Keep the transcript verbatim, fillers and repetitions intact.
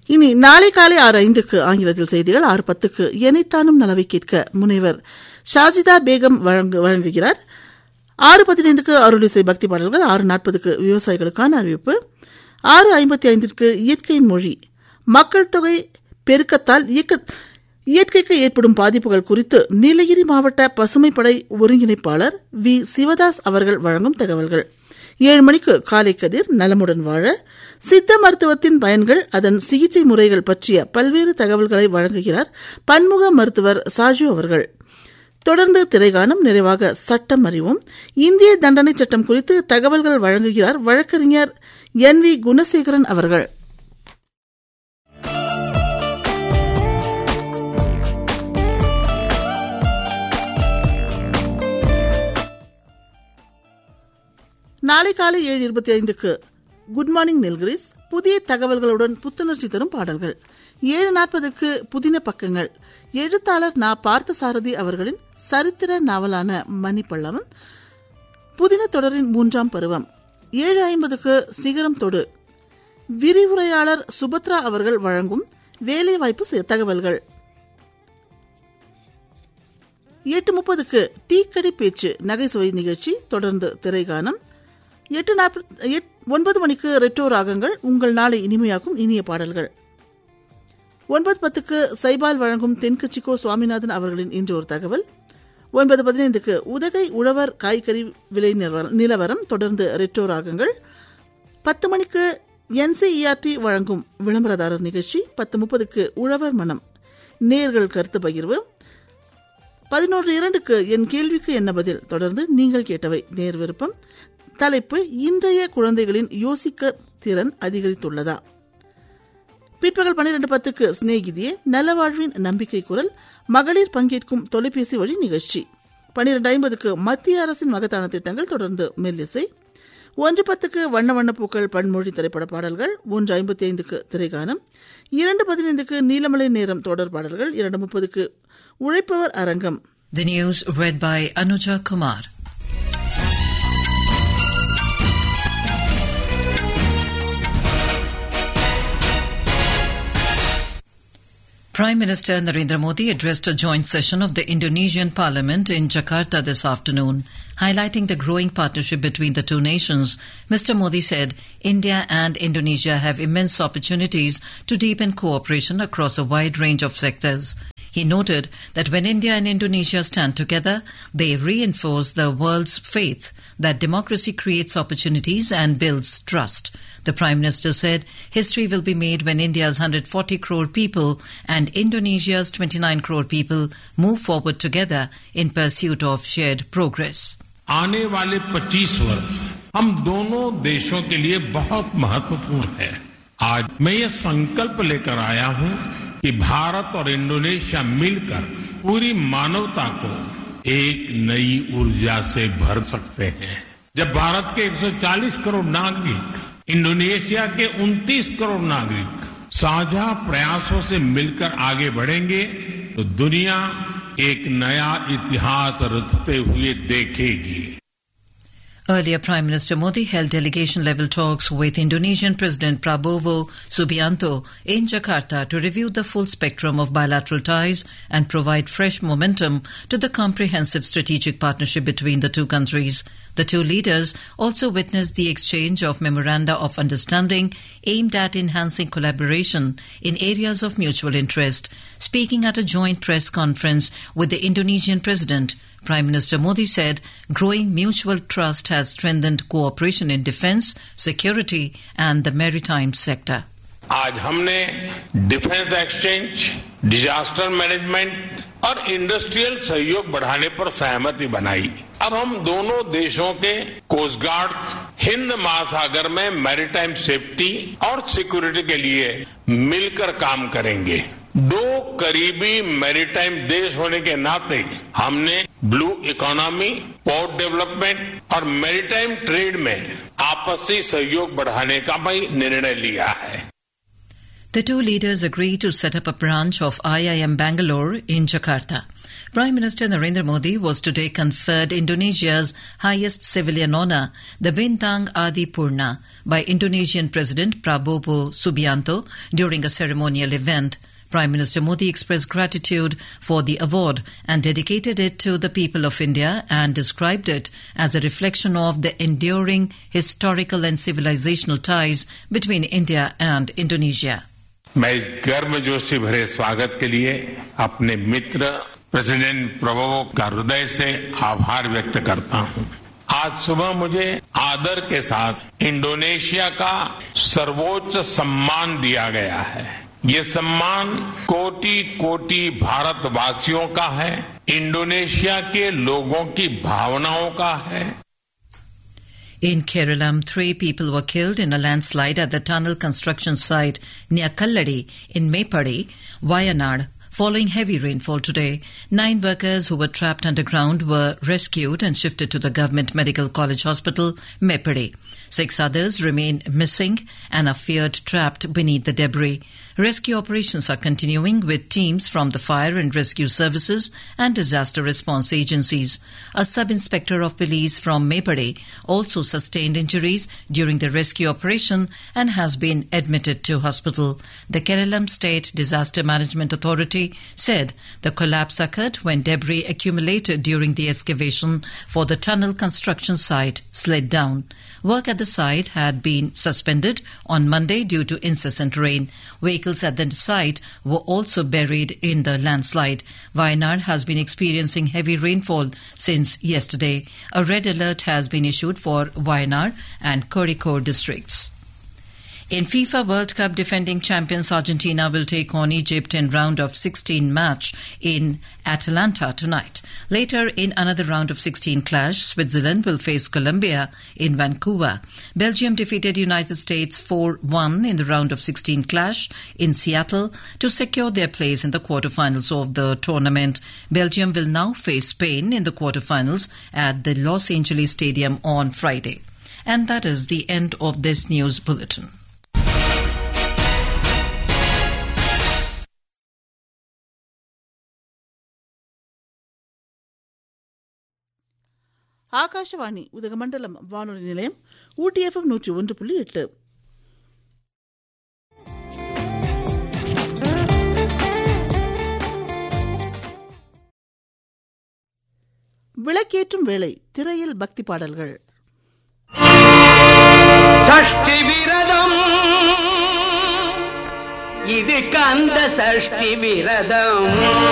இனி நாளை காலை ஆறு ஐந்துக்கு ஆங்கிலத்தில் செய்திகள், ஆறு பத்துக்கு எனைத்தானும் நலவை கேட்க முனைவர் ஷாஜிதா பேகம் வழங்குகிறார். ஆறு பதினைந்துக்கு அருளிசை பக்தி பாடல்கள், ஆறு நாற்பதுக்கு விவசாயிகளுக்கான அறிவிப்பு, ஆறு ஐம்பத்தி ஐந்திற்கு இயற்கையின் மொழி, மக்கள் தொகை பெருக்கத்தால் இயற்கைக்கு ஏற்படும் பாதிப்புகள் குறித்து நீலகிரி மாவட்ட பசுமைப்படை ஒருங்கிணைப்பாளர் வி சிவதாஸ் அவர்கள் வழங்கும் தகவல்கள். ஏழு மணிக்கு காலை கதிர் நலமுடன் வாழ, சித்த மருத்துவத்தின் பயன்கள், அதன் சிகிச்சை முறைகள் பற்றிய பல்வேறு தகவல்களை வழங்குகிறார் பன்முக மருத்துவர் சாஜு அவர்கள். தொடர்ந்து திரைகானம், நிறைவாக சட்டம் அறிவும், இந்திய தண்டனை சட்டம் குறித்து தகவல்கள் வழங்குகிறார் வழக்கறிஞர் என் வி குணசேகரன் அவர்கள். நாளை காலை ஏழு இருபத்தி ஐந்துக்கு குட் மார்னிங் நெல்கிரிஸ், புதிய தகவல்களுடன் புத்துணர்ச்சி தரும் பாடல்கள். ஏழு நாற்பதுக்கு புதின பக்கங்கள், எழுத்தாளர் நா பார்த்தசாரதி அவர்களின் சரித்திர நாவலான மணிப்பள்ளவன் புதின தொடரின் மூன்றாம் பருவம். ஏழு ஐம்பதுக்கு சிகரம் தொடு, விரிவுரையாளர் சுபத்ரா அவர்கள் வழங்கும் வேலைவாய்ப்பு தகவல்கள். எட்டு முப்பதுக்கு டீக்கடி பேச்சு நகைசுவை நிகழ்ச்சி, தொடர்ந்து திரைகானம். எட்டு நாற்பது ஒன்பது மணிக்கு ரெட்ரோ ராகங்கள், உங்கள் நாளை இனிமையாக்கும் இனிய பாடல்கள். ஒன்பது பத்துக்கு சைபால் வழங்கும் தென்கட்சிக்கோ சுவாமிநாதன் அவர்களின் இன்று ஒரு தகவல். ஒன்பது பதினைந்துக்கு உதகை உழவர் காய்கறி விலை நிலவரம், தொடர்ந்து ரெட்ரோ ராகங்கள். பத்து மணிக்கு என்சிஇஆர்டி வழங்கும் விளம்பரதாரர் நிகழ்ச்சி. பத்து முப்பதுக்கு உழவர் மனம், நேர்கள் கருத்து பகிர்வு. பதினொன்று இரண்டுக்கு என் கேள்விக்கு என்ன பதில், தொடர்ந்து நீங்கள் கேட்டவை நேர் விருப்பம். தலைப்பு, இன்றைய குழந்தைகளின் யோசிக்க திறன் அதிகரித்துள்ளதா. பிற்பகல் பன்னிரண்டு பத்துக்கு சிநேகிதியே, நலவாழ்வின் நம்பிக்கை குரல், மகளிர் பங்கேற்கும் தொலைபேசி வழி நிகழ்ச்சி. பன்னிரண்டு ஐம்பதுக்கு மத்திய அரசின் மகத்தான திட்டங்கள், தொடர்ந்து மெல்லிசை. ஒன்று பத்துக்கு வண்ண வண்ண பூக்கள் பன்மொழி திரைப்பட பாடல்கள். ஒன்று ஐம்பத்தி ஐந்துக்கு திரைகானம். இரண்டு பதினைந்துக்கு நீலமலை நேரம் தொடர் பாடல்கள். இரண்டு முப்பதுக்கு உழைப்பவர் அரங்கம். The news read by Anuja Kumar. Prime Minister Narendra Modi addressed a joint session of the Indonesian Parliament in Jakarta this afternoon. Highlighting the growing partnership between the two nations, Mister Modi said India and Indonesia have immense opportunities to deepen cooperation across a wide range of sectors. He noted that when India and Indonesia stand together, they reinforce the world's faith that democracy creates opportunities and builds trust. The Prime Minister said history will be made when India's one hundred forty crore people and Indonesia's twenty-nine crore people move forward together in pursuit of shared progress. आने वाले पच्चीस वर्ष हम दोनों देशों के लिए बहुत महत्वपूर्ण है. आज मैं ये संकल्प लेकर आया हूं कि भारत और इंडोनेशिया मिलकर पूरी मानवता को एक नई ऊर्जा से भर सकते हैं. जब भारत के एक सौ चालीस करोड़ नागरिक, इंडोनेशिया के उनतीस करोड़ नागरिक साझा प्रयासों से मिलकर आगे बढ़ेंगे तो दुनिया एक नया इतिहास रचते हुए देखेगी. Earlier, Prime Minister Modi held delegation-level talks with Indonesian President Prabowo Subianto in Jakarta to review the full spectrum of bilateral ties and provide fresh momentum to the comprehensive strategic partnership between the two countries. The two leaders also witnessed the exchange of memoranda of understanding aimed at enhancing collaboration in areas of mutual interest. Speaking at a joint press conference with the Indonesian President, Prime Minister Modi said growing mutual trust has strengthened cooperation in defence, security and the maritime sector. आज हमने defence exchange, disaster management और industrial सहयोग बढ़ाने पर सहमति बनाई. अब हम दोनों देशों के कोस्ट गार्ड हिंद महासागर में मैरीटाइम सेफ्टी और सिक्योरिटी के लिए मिलकर काम करेंगे. दो करीबी मैरीटाइम देश होने के नाते हमने ब्लू इकोनॉमी, पोर्ट डेवलपमेंट और मैरीटाइम ट्रेड में आपसी सहयोग बढ़ाने का भी निर्णय लिया है. The two leaders agreed to set up a branch of I I M Bangalore in Jakarta. Prime Minister Narendra Modi was today conferred Indonesia's highest civilian honour, the Bintang Adi Purna, by Indonesian President Prabowo Subianto during a ceremonial event. Prime Minister Modi expressed gratitude for the award and dedicated it to the people of India and described it as a reflection of the enduring historical and civilizational ties between India and Indonesia. मैं इस गर्मजोशी भरे स्वागत के लिए अपने मित्र president Prabowo का हृदय से आभार व्यक्त करता हूं। आज सुबह मुझे आदर के साथ इंडोनेशिया का सर्वोच्च सम्मान दिया गया है। ये सम्मान कोटि कोटि भारतवासियों का है, इंडोनेशिया के लोगों की भावनाओं का है। In Kerala, three people were killed in a landslide at the tunnel construction site near Kalladi in Mepadi, Wayanad, following heavy rainfall today. Nine workers who were trapped underground were rescued and shifted to the Government Medical College Hospital, Mepadi. Six others remain missing and are feared trapped beneath the debris. Rescue operations are continuing with teams from the fire and rescue services and disaster response agencies. A sub-inspector of police from Mepadi also sustained injuries during the rescue operation and has been admitted to hospital. The Kerala State Disaster Management Authority said the collapse occurred when debris accumulated during the excavation for the tunnel construction site slid down. Work at the site had been suspended on Monday due to incessant rain. Vehicles at the site were also buried in the landslide. Wayanad has been experiencing heavy rainfall since yesterday. A red alert has been issued for Wayanad and Kozhikode districts. In FIFA World Cup, defending champions Argentina will take on Egypt in round of sixteen match in Atlanta tonight. Later, in another round of sixteen clash, Switzerland will face Colombia in Vancouver. Belgium defeated United States four one in the round of sixteen clash in Seattle to secure their place in the quarterfinals of the tournament. Belgium will now face Spain in the quarterfinals at the Los Angeles Stadium on Friday. And that is the end of this news bulletin. Akashvani Udhagamandalam வானொலி நிலையம் ஊட்டி FM நூற்றி ஒன்று புள்ளி எட்டு. விளக்கேற்றும் வேளை திரையில் பக்தி பாடல்கள். சஷ்டி விரதம் இது கந்த சஷ்டி விரதம்.